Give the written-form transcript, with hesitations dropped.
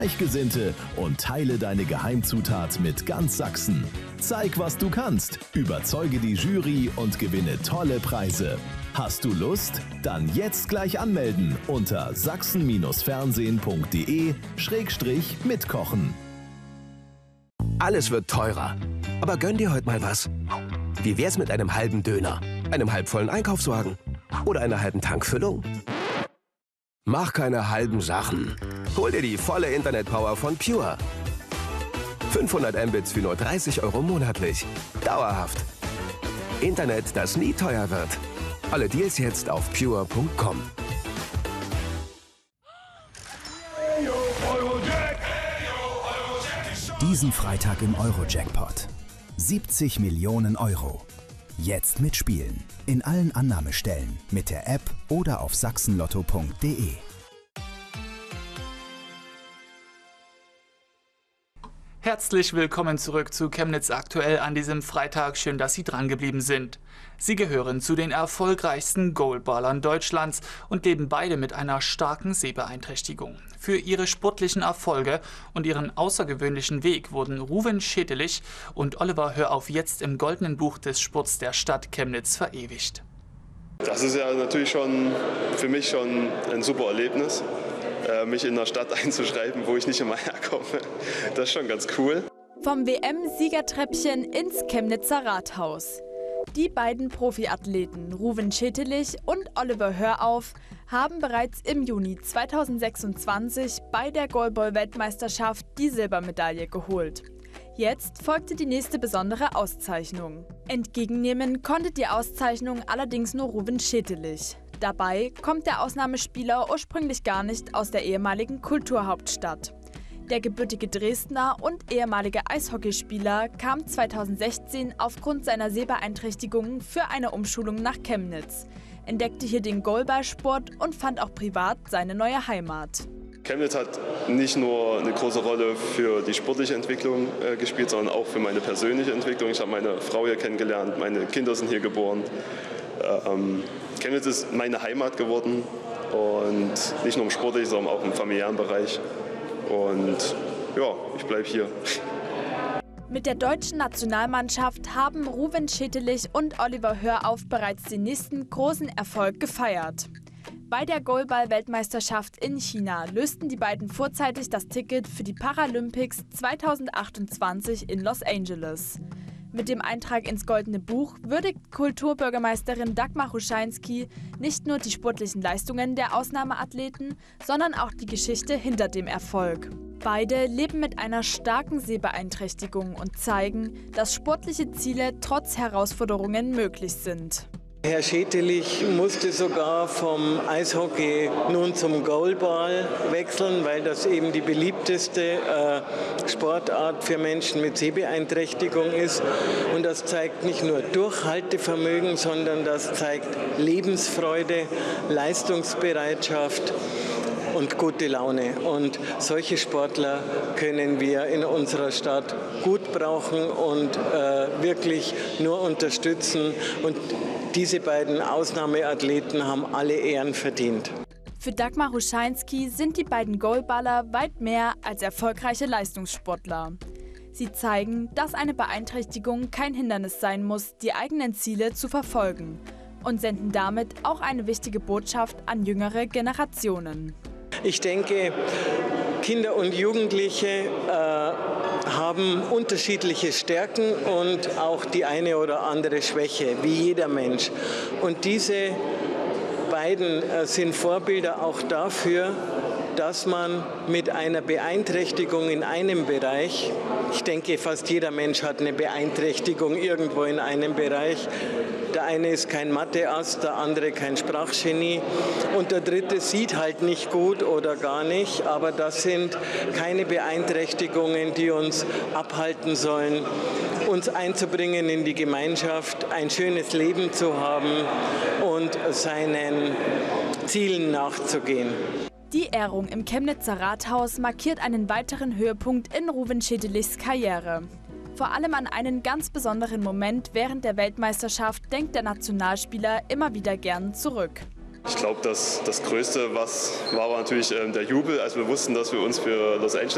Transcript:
Gleichgesinnte und teile deine Geheimzutat mit ganz Sachsen. Zeig, was du kannst, überzeuge die Jury und gewinne tolle Preise. Hast du Lust? Dann jetzt gleich anmelden unter sachsen-fernsehen.de/mitkochen. Alles wird teurer. Aber gönn dir heute mal was. Wie wär's mit einem halben Döner, einem halbvollen Einkaufswagen oder einer halben Tankfüllung? Mach keine halben Sachen. Hol dir die volle Internetpower von Pure. 500 Mbits für nur 30 € monatlich. Dauerhaft. Internet, das nie teuer wird. Alle Deals jetzt auf pure.com. Diesen Freitag im Euro-Jackpot. 70 Millionen Euro. Jetzt mitspielen. In allen Annahmestellen, mit der App oder auf sachsenlotto.de. Herzlich willkommen zurück zu Chemnitz aktuell an diesem Freitag. Schön, dass Sie drangeblieben sind. Sie gehören zu den erfolgreichsten Goalballern Deutschlands und leben beide mit einer starken Sehbeeinträchtigung. Für ihre sportlichen Erfolge und ihren außergewöhnlichen Weg wurden Ruven Schetelich und Oliver Hörauf jetzt im Goldenen Buch des Sports der Stadt Chemnitz verewigt. Das ist ja natürlich für mich schon ein super Erlebnis. Mich in einer Stadt einzuschreiben, wo ich nicht immer herkomme. Das ist schon ganz cool. Vom WM-Siegertreppchen ins Chemnitzer Rathaus. Die beiden Profiathleten Ruven Schetelich und Oliver Hörauf haben bereits im Juni 2026 bei der Goalball-Weltmeisterschaft die Silbermedaille geholt. Jetzt folgte die nächste besondere Auszeichnung. Entgegennehmen konnte die Auszeichnung allerdings nur Ruven Schetelich. Dabei kommt der Ausnahmespieler ursprünglich gar nicht aus der ehemaligen Kulturhauptstadt. Der gebürtige Dresdner und ehemalige Eishockeyspieler kam 2016 aufgrund seiner Sehbeeinträchtigung für eine Umschulung nach Chemnitz, entdeckte hier den Goalballsport und fand auch privat seine neue Heimat. Chemnitz hat nicht nur eine große Rolle für die sportliche Entwicklung gespielt, sondern auch für meine persönliche Entwicklung. Ich habe meine Frau hier kennengelernt, meine Kinder sind hier geboren. Chemnitz ist meine Heimat geworden und nicht nur im sportlichen, sondern auch im familiären Bereich. Und ja, ich bleibe hier. Mit der deutschen Nationalmannschaft haben Ruven Schetelich und Oliver Hörauf bereits den nächsten großen Erfolg gefeiert. Bei der Goalball-Weltmeisterschaft in China lösten die beiden vorzeitig das Ticket für die Paralympics 2028 in Los Angeles. Mit dem Eintrag ins Goldene Buch würdigt Kulturbürgermeisterin Dagmar Ruscheinski nicht nur die sportlichen Leistungen der Ausnahmeathleten, sondern auch die Geschichte hinter dem Erfolg. Beide leben mit einer starken Sehbeeinträchtigung und zeigen, dass sportliche Ziele trotz Herausforderungen möglich sind. Herr Schetelich musste sogar vom Eishockey nun zum Goalball wechseln, weil das eben die beliebteste Sportart für Menschen mit Sehbeeinträchtigung ist. Und das zeigt nicht nur Durchhaltevermögen, sondern das zeigt Lebensfreude, Leistungsbereitschaft und gute Laune. Und solche Sportler können wir in unserer Stadt gut brauchen und wirklich nur unterstützen. Und diese beiden Ausnahmeathleten haben alle Ehren verdient. Für Dagmar Ruscheinski sind die beiden Goalballer weit mehr als erfolgreiche Leistungssportler. Sie zeigen, dass eine Beeinträchtigung kein Hindernis sein muss, die eigenen Ziele zu verfolgen, und senden damit auch eine wichtige Botschaft an jüngere Generationen. Ich denke, Kinder und Jugendliche haben unterschiedliche Stärken und auch die eine oder andere Schwäche, wie jeder Mensch. Und diese beiden sind Vorbilder auch dafür, dass man mit einer Beeinträchtigung in einem Bereich, ich denke, fast jeder Mensch hat eine Beeinträchtigung irgendwo in einem Bereich. Der eine ist kein Mathe-Ass, der andere kein Sprachgenie und der dritte sieht halt nicht gut oder gar nicht. Aber das sind keine Beeinträchtigungen, die uns abhalten sollen, uns einzubringen in die Gemeinschaft, ein schönes Leben zu haben und seinen Zielen nachzugehen. Die Ehrung im Chemnitzer Rathaus markiert einen weiteren Höhepunkt in Ruven Schetelichs Karriere. Vor allem an einen ganz besonderen Moment während der Weltmeisterschaft denkt der Nationalspieler immer wieder gern zurück. Ich glaube, das Größte war natürlich der Jubel, als wir wussten, dass wir uns für Los Angeles